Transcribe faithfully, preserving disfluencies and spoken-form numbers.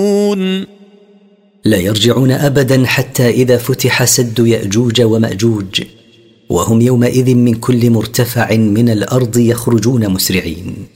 لا يرجعون أبدا حتى إذا فتح سد يأجوج ومأجوج، وهم يومئذ من كل مرتفع من الأرض يخرجون مسرعين.